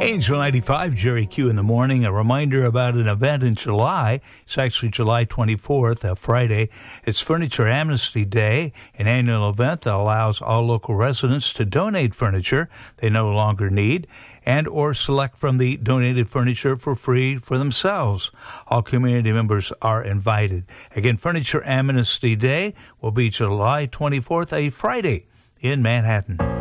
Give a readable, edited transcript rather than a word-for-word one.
Angel 95, Jerry Q in the morning. A reminder about an event in July. It's actually July 24th, a Friday. It's Furniture Amnesty Day, an annual event that allows all local residents to donate furniture they no longer need and or select from the donated furniture for free for themselves. All community members are invited. Again, Furniture Amnesty Day will be July 24th, a Friday in Manhattan.